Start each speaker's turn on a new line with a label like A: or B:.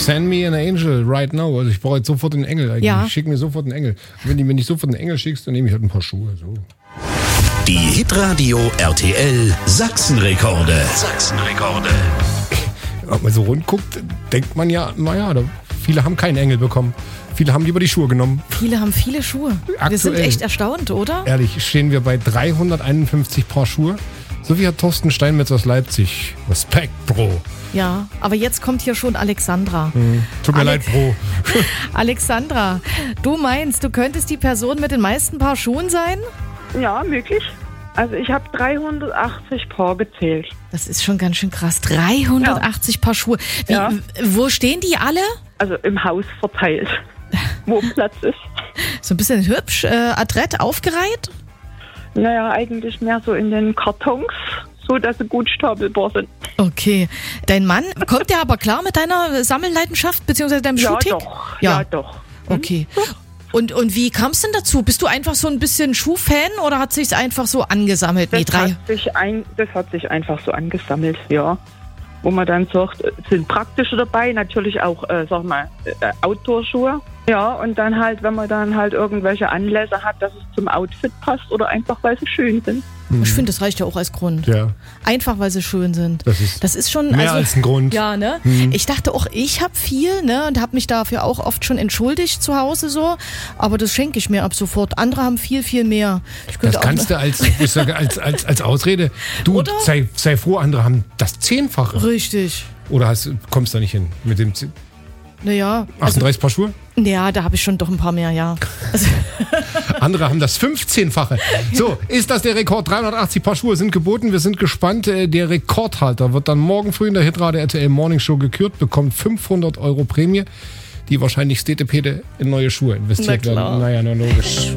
A: Send me an angel right now. Also ich brauche jetzt sofort einen Engel eigentlich.
B: Ja.
A: Schick mir sofort einen Engel. Wenn du mir nicht sofort einen Engel schickst, dann nehme ich halt ein paar Schuhe. So.
C: Die Hitradio RTL Sachsenrekorde. Sachsenrekorde.
A: Wenn man so rund guckt, denkt man ja, naja, viele haben keinen Engel bekommen. Viele haben lieber die Schuhe genommen.
B: Viele haben viele Schuhe. Wir sind echt erstaunt, oder?
A: Ehrlich, stehen wir bei 351 Paar Schuhe. So wie hat Thorsten Steinmetz aus Leipzig. Respekt, Bro.
B: Ja, aber jetzt kommt hier schon Alexandra.
A: Tut mir leid, Bro.
B: Alexandra, du meinst, du könntest die Person mit den meisten Paar Schuhen sein?
D: Ja, möglich. Also ich habe 380 Paar gezählt.
B: Das ist schon ganz schön krass. 380 Paar Schuhe.
D: Ja.
B: Wo stehen die alle?
D: Also im Haus verteilt, wo Platz ist.
B: So ein bisschen hübsch, adrett aufgereiht?
D: Naja, eigentlich mehr so in den Kartons, so dass sie gut stapelbar sind.
B: Okay. Dein Mann, kommt der aber klar mit deiner Sammelleidenschaft bzw. deinem
D: Ja,
B: Schuhtick?
D: doch. Ja, doch.
B: Okay. Und wie kam es denn dazu? Bist du einfach so ein bisschen Schuhfan oder hat sich's einfach so angesammelt?
D: Das hat sich einfach so angesammelt, ja. Wo man dann sagt, sind praktische dabei, natürlich auch, Outdoor-Schuhe. Ja, und dann halt, wenn man dann halt irgendwelche Anlässe hat, dass es zum Outfit passt oder einfach, weil sie schön sind.
B: Ich finde, das reicht ja auch als Grund.
A: Ja.
B: Einfach, weil sie schön sind.
A: Das ist
B: schon
A: mehr als ein Grund.
B: Ja, ne? Ich dachte auch, ich habe viel, ne? Und habe mich dafür auch oft schon entschuldigt zu Hause so. Aber das schenke ich mir ab sofort. Andere haben viel, viel mehr.
A: Das kannst du als Ausrede. Du, sei froh, andere haben das 10-fache.
B: Richtig.
A: Oder kommst du da nicht hin mit dem
B: Naja.
A: 38 Paar Schuhe?
B: Ja, da habe ich schon doch ein paar mehr, ja. Also
A: Andere haben das 15-fache. So, ist das der Rekord? 380 Paar Schuhe sind geboten. Wir sind gespannt. Der Rekordhalter wird dann morgen früh in der Hitradio RTL Morning Show gekürt, bekommt 500 € Prämie, die wahrscheinlich Städtepede in neue Schuhe investiert werden. Naja, na logisch.